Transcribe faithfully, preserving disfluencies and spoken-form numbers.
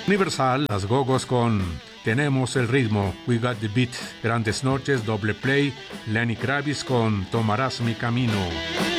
Universal, Las Gogos con Tenemos el ritmo, We Got the Beat. Grandes Noches, Doble Play, Lenny Kravitz con Tomarás mi camino.